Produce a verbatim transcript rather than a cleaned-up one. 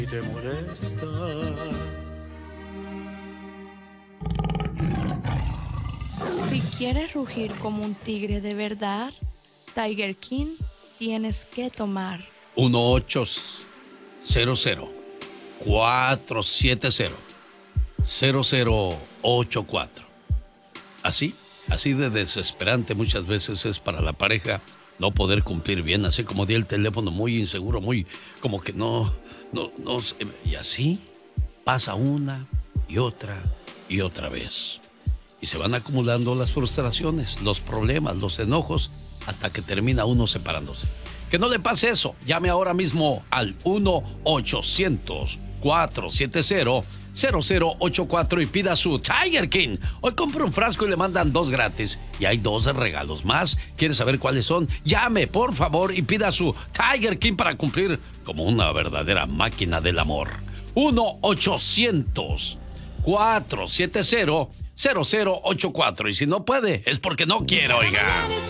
y te molesta. Si quieres rugir como un tigre de verdad, Tiger King tienes que tomar uno ocho cero cero cuatro siete cero cero cero ocho cuatro. Así, así de desesperante muchas veces es para la pareja no poder cumplir bien, así como di el teléfono muy inseguro, muy como que no, no, no, y así pasa una y otra y otra vez. Y se van acumulando las frustraciones, los problemas, los enojos, hasta que termina uno separándose. Que no le pase eso. Llame ahora mismo al uno ochocientos cuatro siete cero cero cero ocho cuatro y pida su Tiger King. Hoy compra un frasco y le mandan dos gratis. Y hay dos regalos más. ¿Quieres saber cuáles son? Llame, por favor, y pida su Tiger King para cumplir como una verdadera máquina del amor. uno ochocientos cuatro siete cero cero cero ocho cuatro. Y si no puede, es porque no quiere, oiga.